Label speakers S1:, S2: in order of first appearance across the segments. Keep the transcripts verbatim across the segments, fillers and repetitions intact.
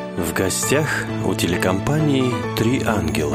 S1: В гостях у телекомпании «Три ангела».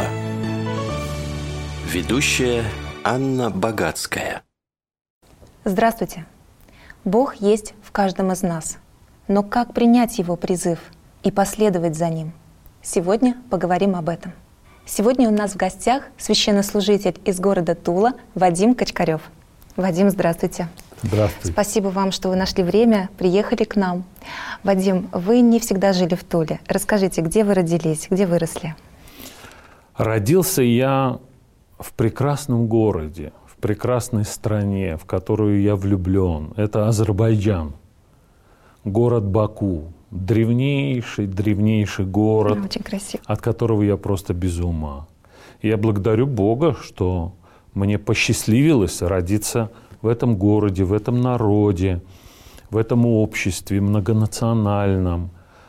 S1: Ведущая Анна Богатская.
S2: Здравствуйте. Бог есть в каждом из нас. Но как принять Его призыв и последовать за Ним? Сегодня поговорим об этом. Сегодня у нас в гостях священнослужитель из города Тула Вадим Качкарев. Вадим, здравствуйте.
S3: Здравствуйте.
S2: Спасибо вам, что вы нашли время, приехали к нам. Вадим, вы не всегда жили в Туле. Расскажите, где вы родились, где выросли?
S3: Родился я в прекрасном городе, в прекрасной стране, в которую я влюблен. Это Азербайджан, город Баку. Древнейший, древнейший город,
S2: Очень красиво.
S3: От которого я просто без ума. И я благодарю Бога, что мне посчастливилось родиться в этом городе, в этом народе, в этом обществе многонациональном,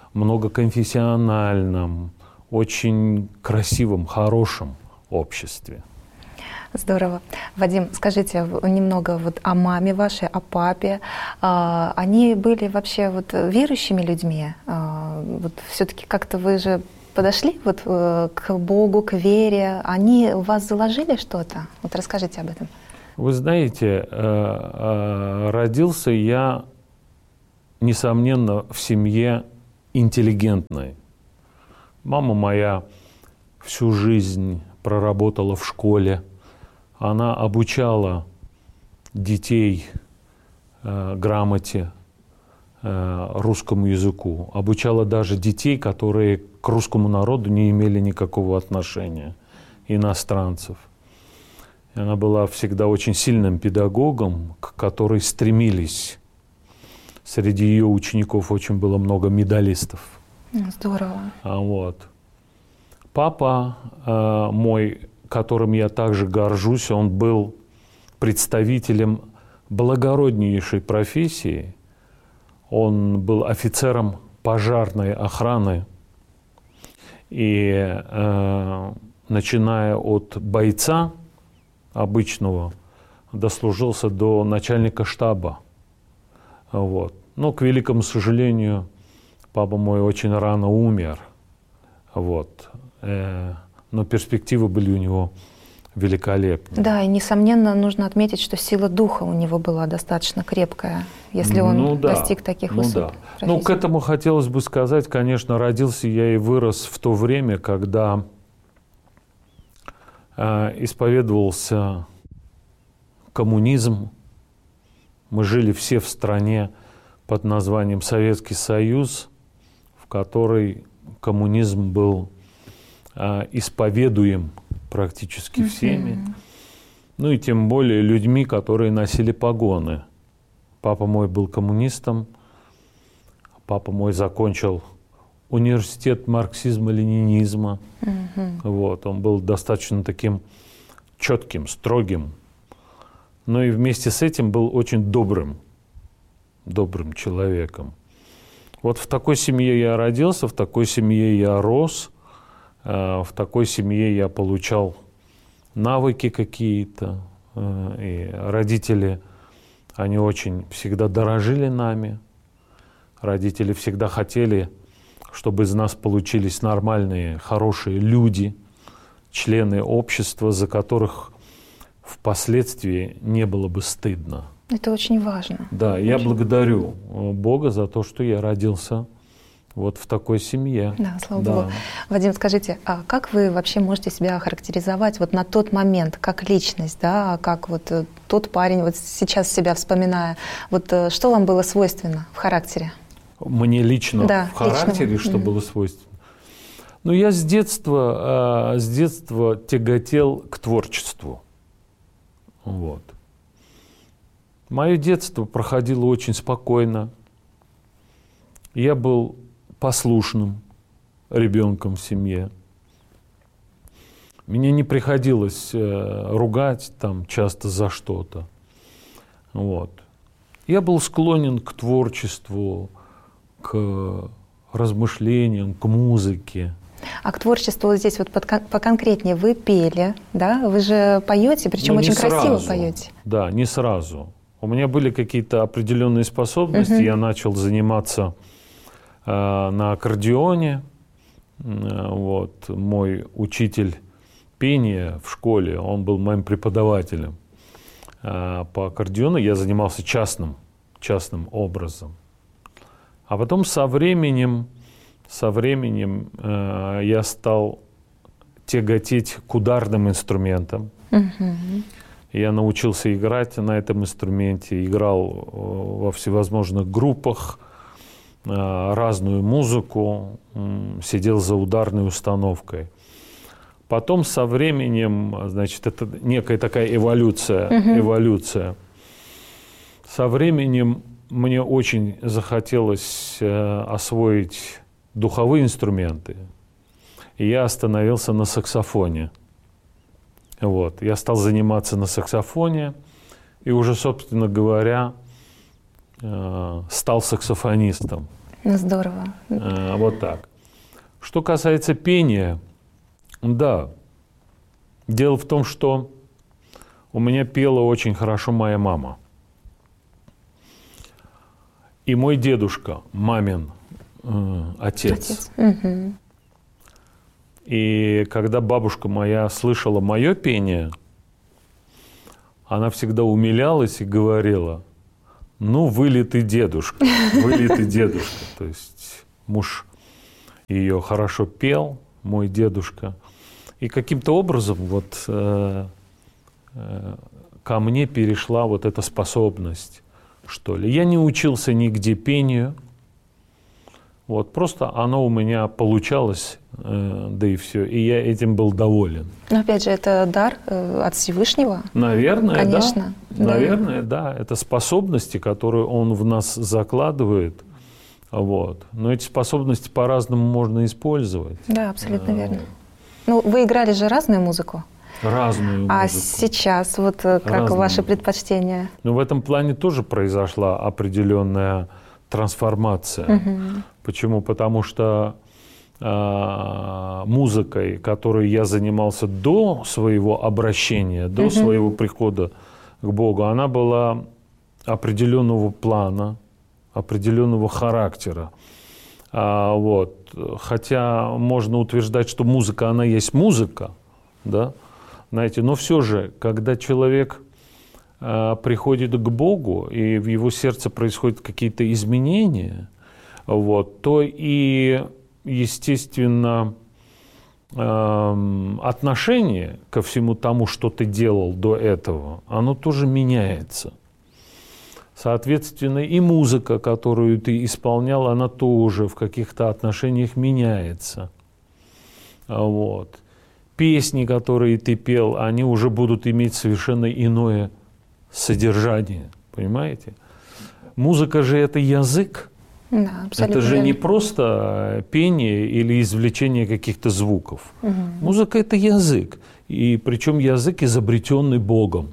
S3: многоконфессиональном, очень красивом, хорошем обществе.
S2: Здорово. Вадим, скажите немного вот о маме вашей, о папе. А, они были вообще вот верующими людьми? А, вот все-таки как-то вы же подошли вот к Богу, к вере. Они в вас заложили что-то? Вот расскажите об этом.
S3: Вы знаете, родился я, несомненно, в семье интеллигентной. Мама моя всю жизнь проработала в школе. Она обучала детей э, грамоте, э, русскому языку. Обучала даже детей, которые к русскому народу не имели никакого отношения, иностранцев. И она была всегда очень сильным педагогом, к которой стремились. Среди ее учеников очень было много медалистов.
S2: Здорово.
S3: А вот. Папа э, мой, которым я также горжусь, он был представителем благороднейшей профессии. Он был офицером пожарной охраны. И э, начиная от бойца обычного, дослужился до начальника штаба. Вот. Но, к великому сожалению, папа мой очень рано умер. Вот. Э, но перспективы были у него великолепные.
S2: Да, и, несомненно, нужно отметить, что сила духа у него была достаточно крепкая, если он
S3: ну, да.
S2: достиг таких
S3: ну,
S2: высот.
S3: Да. Ну, к этому хотелось бы сказать, конечно, родился я и вырос в то время, когда э, исповедовался коммунизм. Мы жили все в стране под названием Советский Союз, в которой коммунизм был исповедуем практически mm-hmm. всеми. Ну и тем более людьми, которые носили погоны. Папа мой был коммунистом. Папа мой закончил университет марксизма-ленинизма. Mm-hmm. Вот, он был достаточно таким четким, строгим. Но и вместе с этим был очень добрым, добрым человеком. Вот в такой семье я родился, в такой семье я рос. В такой семье я получал навыки какие-то, и родители, они очень всегда дорожили нами. Родители всегда хотели, чтобы из нас получились нормальные, хорошие люди, члены общества, за которых впоследствии не было бы стыдно.
S2: Это очень важно.
S3: Да,
S2: очень.
S3: Я благодарю Бога за то, что я родился вот в такой семье.
S2: Да, слава
S3: да.
S2: Богу. Вадим, скажите, а как вы вообще можете себя охарактеризовать вот на тот момент, как личность, да, как вот тот парень, вот сейчас себя вспоминая, вот что вам было свойственно в характере?
S3: Мне лично
S2: да,
S3: в характере, лично. Что mm-hmm. было свойственно? Ну, я с детства, с детства тяготел к творчеству. Вот. Мое детство проходило очень спокойно. Я был послушным ребенком в семье. Мне не приходилось э, ругать там часто за что-то. Вот. Я был склонен к творчеству, к размышлениям, к музыке.
S2: А к творчеству вот здесь вот поконкретнее вы пели, да? Вы же поете, причем
S3: ну,
S2: очень
S3: сразу.
S2: красиво поете.
S3: Да, не сразу. У меня были какие-то определенные способности. Uh-huh. Я начал заниматься э, на аккордеоне. Вот, мой учитель пения в школе, он был моим преподавателем. По аккордеону я занимался частным, частным образом. А потом со временем, со временем э, я стал тяготеть к ударным инструментам. Uh-huh. Я научился играть на этом инструменте, играл во всевозможных группах, э, разную музыку, э, сидел за ударной установкой. Потом со временем, значит, это некая такая эволюция, uh-huh. эволюция. Со временем мне очень захотелось э, освоить духовые инструменты, и я остановился на саксофоне. Вот. Я стал заниматься на саксофоне, и уже, собственно говоря, э, стал саксофонистом.
S2: Здорово.
S3: Э, вот так. Что касается пения, да, дело в том, что у меня пела очень хорошо моя мама. И мой дедушка, мамин э, отец. отец. Угу. И когда бабушка моя слышала мое пение, она всегда умилялась и говорила: ну, вылитый дедушка, вылитый дедушка. То есть муж ее хорошо пел, мой дедушка. И каким-то образом вот э, э, ко мне перешла вот эта способность, что ли. Я не учился нигде пению. Вот, просто оно у меня получалось, э, да и все. И я этим был доволен.
S2: Но опять же, это дар э, от Всевышнего?
S3: Наверное,
S2: конечно,
S3: да.
S2: да.
S3: Наверное, да. Это способности, которые он в нас закладывает. Вот. Но эти способности по-разному можно использовать.
S2: Да, абсолютно а, верно. Ну, вы играли же разную музыку.
S3: Разную музыку.
S2: А сейчас вот как разную. Ваши предпочтения?
S3: Ну, в этом плане тоже произошла определенная трансформация. Угу. Почему? Потому что э, музыкой, которой я занимался до своего обращения, до угу. своего прихода к Богу, она была определенного плана, определенного характера. А, вот. Хотя можно утверждать, что музыка, она есть музыка, да? Знаете, но все же, когда человек э, приходит к Богу, и в его сердце происходят какие-то изменения, вот, то и, естественно, э, отношение ко всему тому, что ты делал до этого, оно тоже меняется. Соответственно, и музыка, которую ты исполнял, она тоже в каких-то отношениях меняется. Вот. Песни, которые ты пел, они уже будут иметь совершенно иное содержание. Понимаете? Музыка же это язык.
S2: Да, абсолютно.
S3: Это же
S2: верно.
S3: не просто пение или извлечение каких-то звуков. Угу. Музыка это язык. И причем язык, изобретенный Богом.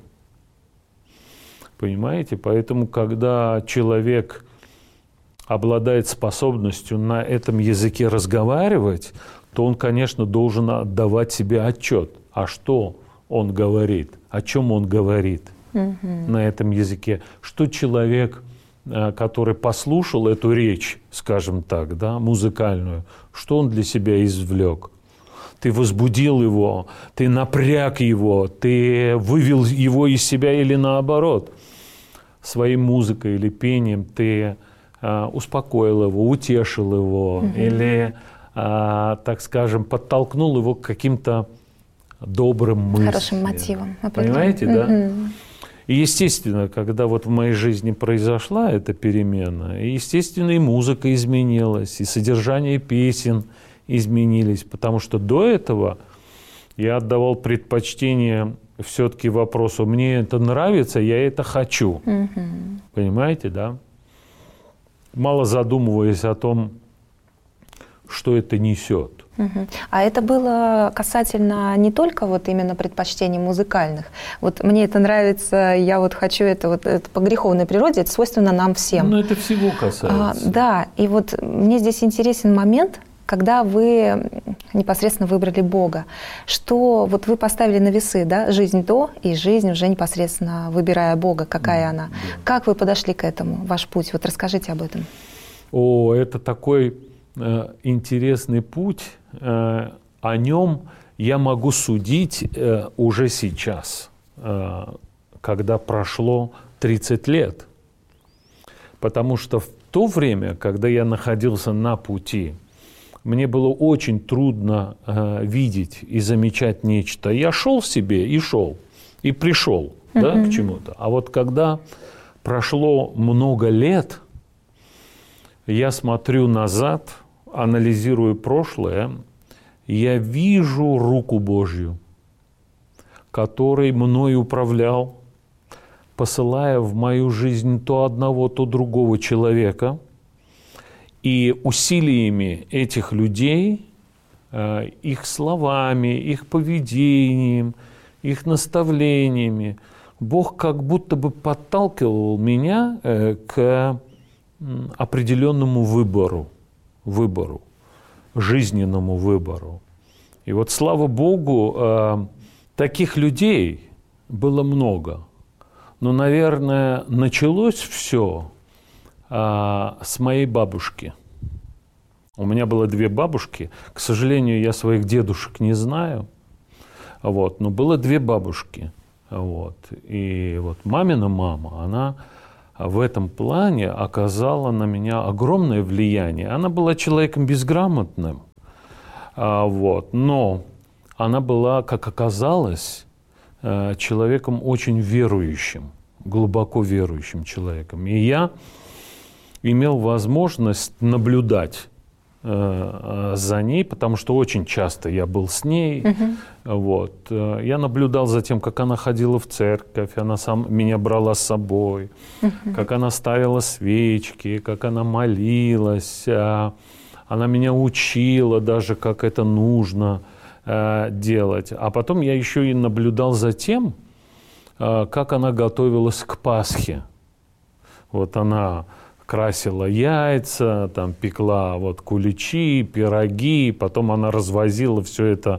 S3: Понимаете? Поэтому, когда человек обладает способностью на этом языке разговаривать, то он, конечно, должен отдавать себе отчет, а что он говорит, о чем он говорит угу. на этом языке. Что человек, который послушал эту речь, скажем так, да, музыкальную, что он для себя извлек? Ты возбудил его, ты напряг его, ты вывел его из себя или наоборот. Своей музыкой или пением ты а, успокоил его, утешил его угу. или... А, так скажем, подтолкнул его к каким-то добрым мыслям.
S2: Хорошим мотивом.
S3: Понимаете, да? Угу. И, естественно, когда вот в моей жизни произошла эта перемена, и, естественно, и музыка изменилась, и содержание песен изменились, потому что до этого я отдавал предпочтение все-таки вопросу, мне это нравится, я это хочу. Угу. Понимаете, да? Мало задумываясь о том, что это несет.
S2: Угу. А это было касательно не только вот именно предпочтений музыкальных. Вот мне это нравится, я вот хочу это, вот, это по греховной природе, это свойственно нам всем.
S3: Ну, это всего касается.
S2: А, да, и вот мне здесь интересен момент, когда вы непосредственно выбрали Бога, что вот вы поставили на весы, да, жизнь до и жизнь уже непосредственно выбирая Бога, какая mm, она. Да. Как вы подошли к этому, ваш путь? Вот расскажите об этом.
S3: О, это такой... интересный путь, э, о нем я могу судить э, уже сейчас, э, когда прошло тридцать лет. Потому что в то время, когда я находился на пути, мне было очень трудно э, видеть и замечать нечто. Я шел себе и шел, и пришел mm-hmm. да, к чему-то. А вот когда прошло много лет, я смотрю назад, анализирую прошлое, я вижу руку Божью, который мной управлял, посылая в мою жизнь то одного, то другого человека. И усилиями этих людей, их словами, их поведением, их наставлениями, Бог как будто бы подталкивал меня к определенному выбору, выбору, жизненному выбору. И вот, слава Богу, таких людей было много. Но, наверное, началось все а, с моей бабушки. У меня было две бабушки. К сожалению, я своих дедушек не знаю. Вот, но было две бабушки. Вот. И вот мамина мама, она в этом плане оказала на меня огромное влияние. Она была человеком безграмотным, а, вот, но она была, как оказалось, человеком очень верующим, глубоко верующим человеком. И я имел возможность наблюдать э, за ней, потому что очень часто я был с ней. Uh-huh. Вот. Я наблюдал за тем, как она ходила в церковь, она сам, меня брала с собой, uh-huh. как она ставила свечки, как она молилась. Она меня учила даже, как это нужно делать. А потом я еще и наблюдал за тем, как она готовилась к Пасхе. Вот она красила яйца, там пекла вот куличи, пироги, потом она развозила все это,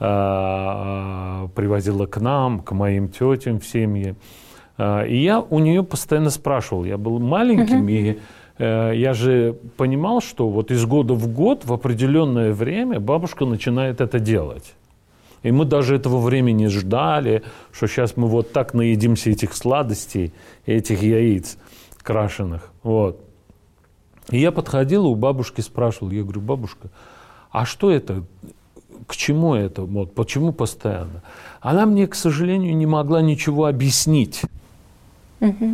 S3: привозила к нам, к моим тетям в семье. И я у нее постоянно спрашивал, я был маленьким, uh-huh. и я же понимал, что вот из года в год в определенное время бабушка начинает это делать. И мы даже этого времени ждали, что сейчас мы вот так наедимся этих сладостей, этих яиц крашеных. Вот. И я подходил у бабушки, спрашивал, я говорю, бабушка, а что это, к чему это, вот, почему постоянно? Она мне, к сожалению, не могла ничего объяснить. Угу.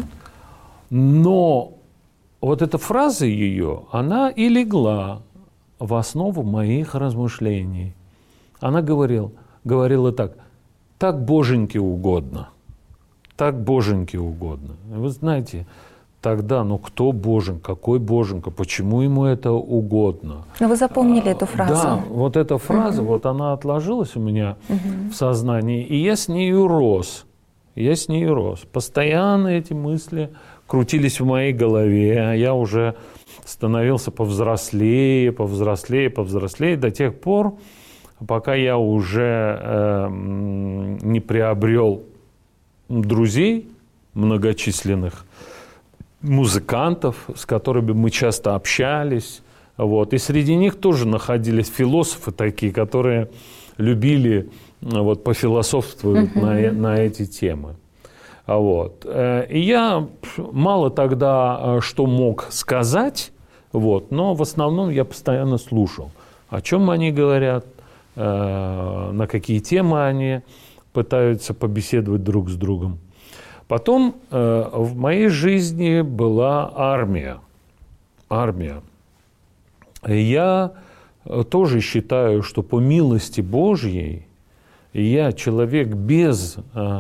S3: Но вот эта фраза ее, она и легла в основу моих размышлений. Она говорила, говорила так, так Боженьке угодно, так Боженьке угодно. Вы знаете, тогда, ну кто Божен, какой Боженька, почему ему это угодно?
S2: Но вы запомнили а, эту фразу?
S3: Да, вот эта фраза, uh-huh. вот она отложилась у меня uh-huh. в сознании, и я с нею рос, я с нею рос. Постоянно эти мысли крутились в моей голове, а я уже становился повзрослее, повзрослее, повзрослее, до тех пор, пока я уже э, не приобрел друзей многочисленных, музыкантов, с которыми мы часто общались. Вот. И среди них тоже находились философы такие, которые любили вот, пофилософствовать uh-huh. на, на эти темы. Вот. И я мало тогда что мог сказать, вот, но в основном я постоянно слушал, о чем они говорят, на какие темы они пытаются побеседовать друг с другом. Потом в моей жизни была армия. Армия. Я тоже считаю, что по милости Божьей я человек без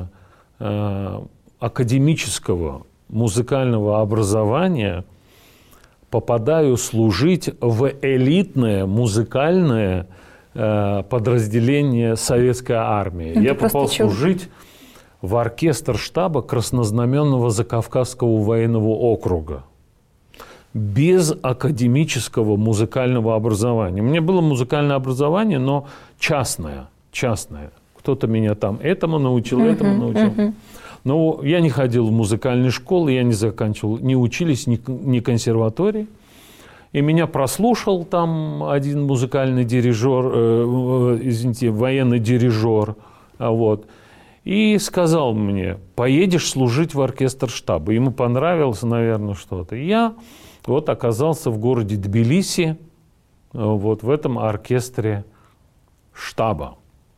S3: академического музыкального образования попадаю служить в элитное музыкальное э, подразделение советской армии. Это я попал служить в оркестр штаба Краснознаменного Закавказского военного округа. Без академического музыкального образования. У меня было музыкальное образование, но частное. частное. Кто-то меня там этому научил, uh-huh, этому научил. Uh-huh. Но я не ходил в музыкальные школы, я не заканчивал ни училище, ни, ни консерватории. И меня прослушал там один музыкальный дирижер, э, извините, военный дирижер, вот, и сказал мне: поедешь служить в оркестр штаба. Ему понравилось, наверное, что-то. И я вот оказался в городе Тбилиси, вот в этом оркестре штаба.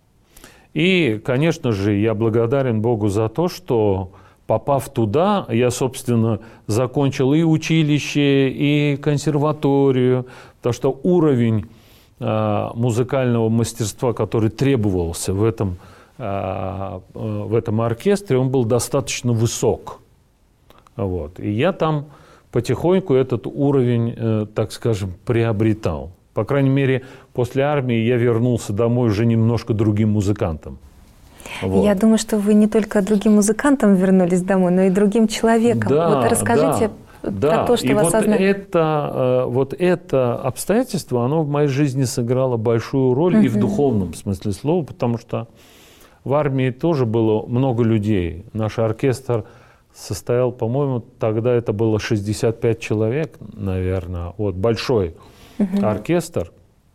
S3: И, конечно же, я благодарен Богу за то, что, попав туда, я, собственно, закончил и училище, и консерваторию, потому что уровень э, музыкального мастерства, который требовался в этом, э, в этом оркестре, он был достаточно высок. Вот. И я там потихоньку этот уровень, э, так скажем, приобретал. По крайней мере, после армии я вернулся домой уже немножко другим музыкантом. Вот.
S2: Я думаю, что вы не только другим музыкантом вернулись домой, но и другим человеком.
S3: Да,
S2: вот расскажите
S3: да,
S2: про
S3: да.
S2: то, что
S3: и
S2: вас
S3: вот
S2: ознакомило.
S3: это, вот это обстоятельство, оно в моей жизни сыграло большую роль, uh-huh. и в духовном смысле слова, потому что в армии тоже было много людей. Наш оркестр состоял, по-моему, тогда это было шестьдесят пять человек, наверное, вот, большой uh-huh. оркестр.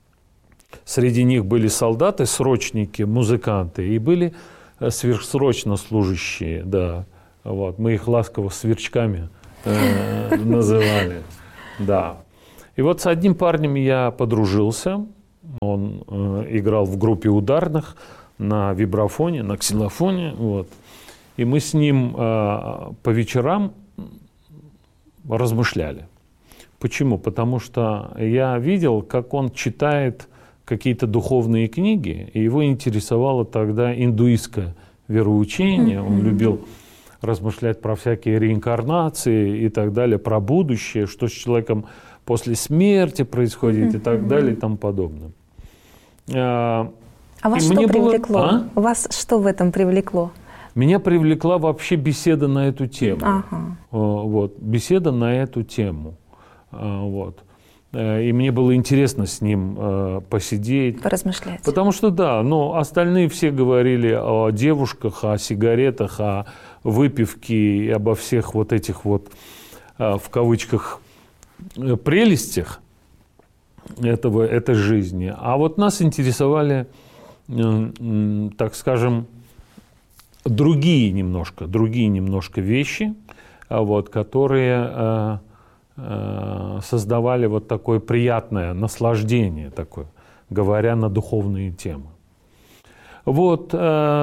S3: Среди них были солдаты, срочники, музыканты, и были сверхсрочно служащие, да. Вот. Мы их ласково сверчками э, называли, да. И вот с одним парнем я подружился. Он э, играл в группе ударных на вибрафоне, на ксилофоне, вот. И мы с ним э, по вечерам размышляли. Почему? Потому что я видел, как он читает какие-то духовные книги, и его интересовало тогда индуистское вероучение. Mm-hmm. Он любил размышлять про всякие реинкарнации и так далее, про будущее, что с человеком после смерти происходит, mm-hmm. и так далее, и тому подобное. А,
S2: а вас что привлекло? Было... А? Вас что в этом привлекло?
S3: Меня привлекла вообще беседа на эту тему.
S2: Ага.
S3: Вот, беседа на эту тему. Вот. И мне было интересно с ним э, посидеть.
S2: Поразмышлять.
S3: Потому что, да, но остальные все говорили о девушках, о сигаретах, о выпивке и обо всех вот этих вот, э, в кавычках, прелестях этого, этой жизни. А вот нас интересовали, э, э, так скажем, другие немножко, другие немножко вещи, вот, которые... Э, создавали вот такое приятное наслаждение, такое, говоря на духовные темы. Вот,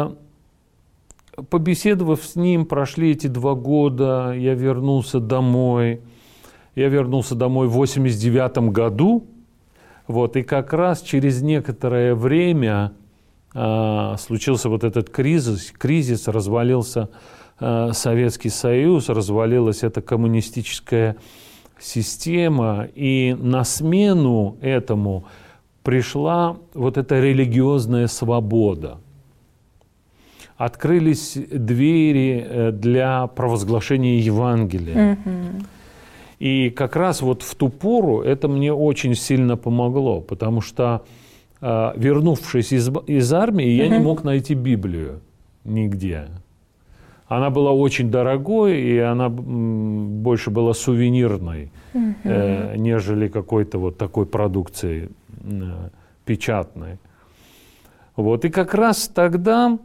S3: побеседовав с ним, прошли эти два года, я вернулся домой. Я вернулся домой в восемьдесят девятом году, вот, и как раз через некоторое время случился вот этот кризис, кризис, развалился Советский Союз, развалилась эта коммунистическая система, и на смену этому пришла вот эта религиозная свобода. Открылись двери для провозглашения Евангелия. Mm-hmm. И как раз вот в ту пору это мне очень сильно помогло, потому что, вернувшись из, из армии, я mm-hmm. не мог найти Библию нигде. Она была очень дорогой, и она больше была сувенирной, mm-hmm. э, нежели какой-то вот такой продукции э, печатной. Вот. И как раз тогда,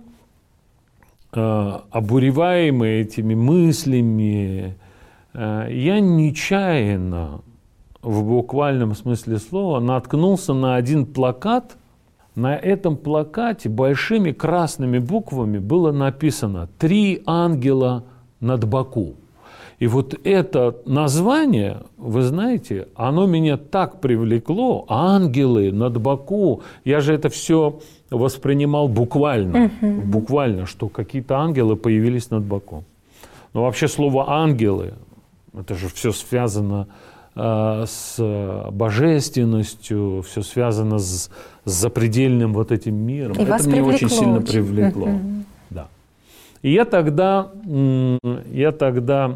S3: э, обуреваемый этими мыслями, э, я нечаянно, в буквальном смысле слова, наткнулся на один плакат. На этом плакате большими красными буквами было написано «Три ангела над Баку». И вот это название, вы знаете, оно меня так привлекло. Ангелы над Баку. Я же это все воспринимал буквально. Uh-huh. Буквально, что какие-то ангелы появились над Баку. Но вообще слово «ангелы», это же все связано с божественностью, все связано с, с запредельным вот этим миром.
S2: И
S3: это
S2: вас
S3: меня
S2: привлекло
S3: очень сильно
S2: очень.
S3: привлекло. Uh-huh. Да. И я тогда, я тогда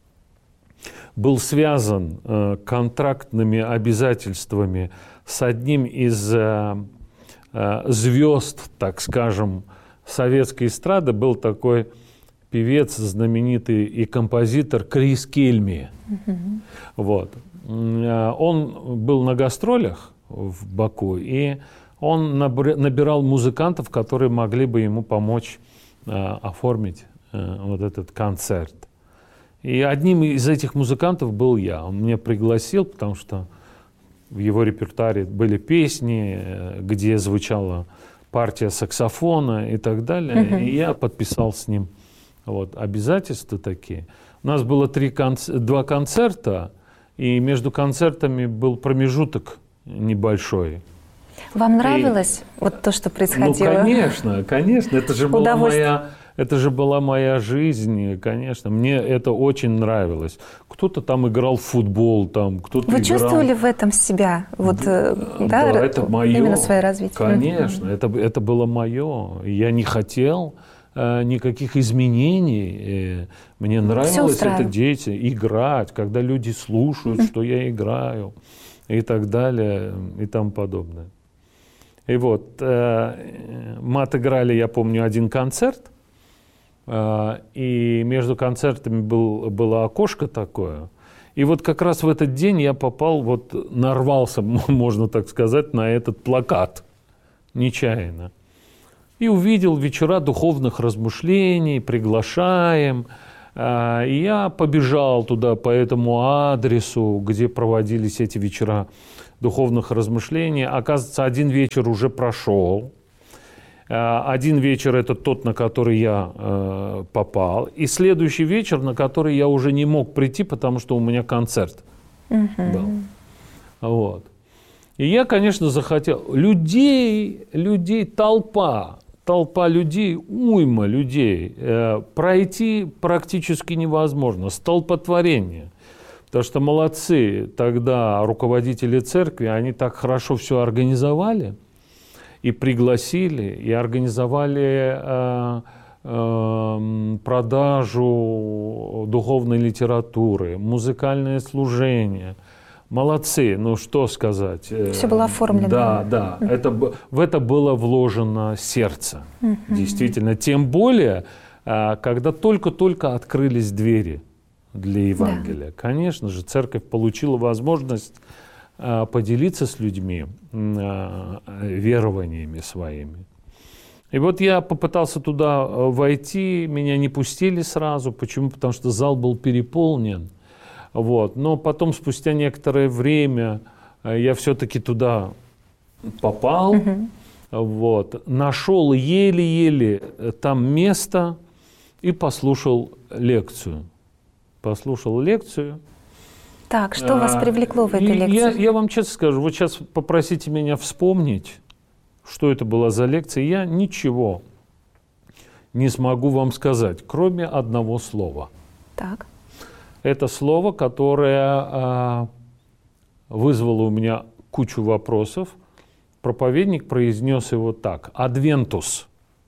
S3: был связан э, контрактными обязательствами с одним из э, э, звезд, так скажем, советской эстрады. Был такой певец знаменитый и композитор Крис Кельми. Mm-hmm. Вот. он был на гастролях в Баку, и он набирал музыкантов, которые могли бы ему помочь оформить вот этот концерт. И одним из этих музыкантов был я. Он меня пригласил, потому что в его репертуаре были песни, где звучала партия саксофона и так далее. Uh-huh. И я подписал с ним вот, обязательства такие. У нас было три конц... два концерта, и между концертами был промежуток небольшой.
S2: Вам нравилось и... вот то, что происходило?
S3: Ну, конечно, конечно. Это же была моя... Это же была моя жизнь, конечно. Мне это очень нравилось. Кто-то там играл в футбол, там кто-то
S2: Вы
S3: играл...
S2: чувствовали в этом себя? Вот, да,
S3: да, это мое.
S2: Именно свое развитие?
S3: Конечно, mm-hmm. это, это было мое. Я не хотел э, никаких изменений. Э, мне нравилось это дети, играть, когда люди слушают, mm-hmm. что я играю, и так далее, и тому подобное. И вот, э, мы отыграли, я помню, один концерт, и между концертами был, было окошко такое. И вот как раз в этот день я попал, вот нарвался, можно так сказать, на этот плакат нечаянно. И увидел вечера духовных размышлений, приглашаем. И я побежал туда по этому адресу, где проводились эти вечера духовных размышлений. Оказывается, один вечер уже прошел. Один вечер – это тот, на который я э, попал. И следующий вечер, на который я уже не мог прийти, потому что у меня концерт uh-huh. был. Вот. И я, конечно, захотел. Людей, людей, толпа, толпа людей, уйма людей. Э, пройти практически невозможно. Столпотворение. Потому что молодцы тогда руководители церкви, они так хорошо все организовали. И пригласили, и организовали э, э, продажу духовной литературы, музыкальное служение. Молодцы, ну что сказать.
S2: Все было оформлено.
S3: Да, да. Mm-hmm. Это, в это было вложено сердце. Mm-hmm. Действительно. Тем более, э, когда только-только открылись двери для Евангелия. Да. Конечно же, церковь получила возможность поделиться с людьми верованиями своими. И вот я попытался туда войти, меня не пустили сразу. Почему? Потому что зал был переполнен. Вот. Но потом, спустя некоторое время, я все-таки туда попал. Uh-huh. Вот. Нашел еле-еле там место и послушал лекцию. Послушал лекцию.
S2: Так, что вас привлекло в этой лекции?
S3: Я, я вам честно скажу, вот сейчас попросите меня вспомнить, что это была за лекция. Я ничего не смогу вам сказать, кроме одного слова.
S2: Так.
S3: Это слово, которое а, вызвало у меня кучу вопросов. Проповедник произнес его так. Адвентус.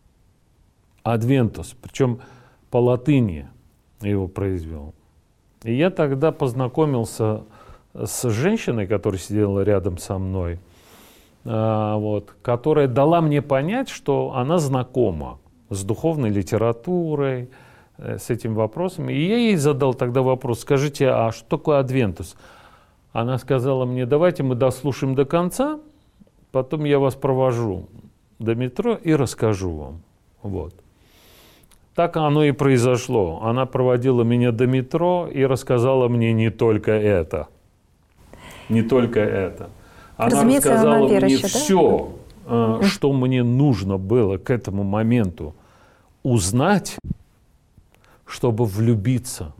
S3: Адвентус. Причем по латыни его произвел. И я тогда познакомился с женщиной, которая сидела рядом со мной, э, вот, которая дала мне понять, что она знакома с духовной литературой, э, с этим вопросом. И я ей задал тогда вопрос: скажите, а что такое адвентус? Она сказала мне: давайте мы дослушаем до конца, потом я вас провожу до метро и расскажу вам. Вот. Так оно и произошло. Она проводила меня до метро и рассказала мне не только это. Не только это. Она
S2: Разумеется,
S3: рассказала
S2: она
S3: мне
S2: да?
S3: все, что мне нужно было к этому моменту узнать, чтобы влюбиться.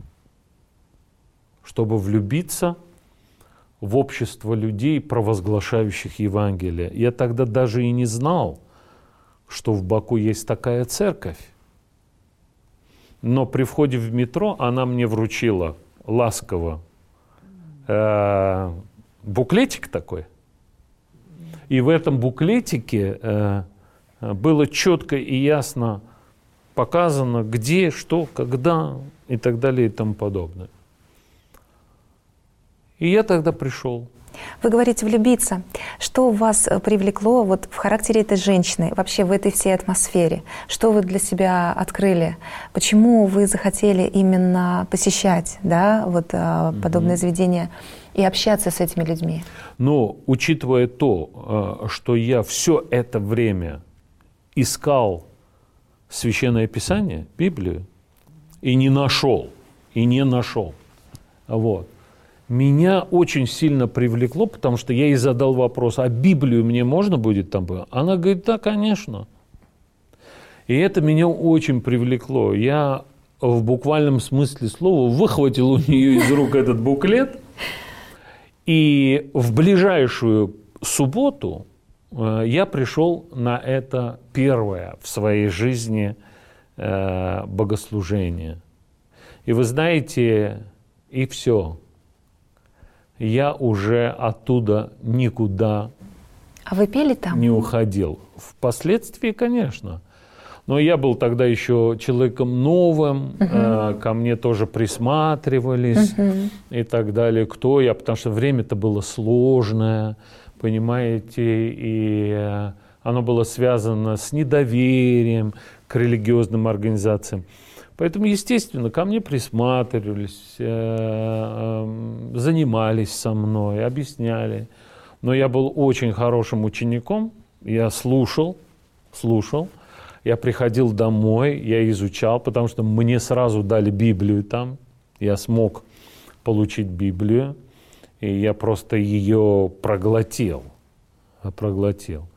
S3: Чтобы влюбиться в общество людей, провозглашающих Евангелие. Я тогда даже и не знал, что в Баку есть такая церковь. Но при входе в метро она мне вручила ласково э, буклетик такой. И в этом буклетике э, было четко и ясно показано, где, что, когда и так далее и тому подобное. И я тогда пришел.
S2: Вы говорите влюбиться. Что вас привлекло вот в характере этой женщины, вообще в этой всей атмосфере? Что вы для себя открыли? Почему вы захотели именно посещать, да, вот, mm-hmm. подобное заведение и общаться с этими людьми.
S3: Но учитывая то, что я все это время искал Священное Писание, Библию, и не нашел, и не нашел, вот, меня очень сильно привлекло, потому что я ей задал вопрос, а Библию мне можно будет там? Она говорит, да, конечно. И это меня очень привлекло. Я в буквальном смысле слова выхватил у нее из рук этот буклет, и в ближайшую субботу я пришел на это первое в своей жизни богослужение. И вы знаете, и все. Я уже оттуда никуда
S2: А вы пели там?
S3: не уходил. Впоследствии, конечно. Но я был тогда еще человеком новым, uh-huh. э, ко мне тоже присматривались uh-huh. и так далее. Кто я? Потому что время-то было сложное, понимаете, и э, оно было связано с недоверием к религиозным организациям. Поэтому, естественно, ко мне присматривались, э, э, занимались со мной, объясняли. Но я был очень хорошим учеником, я слушал, слушал. Я приходил домой, я изучал, потому что мне сразу дали Библию там. Я смог получить Библию, и я просто ее проглотил. Проглотил.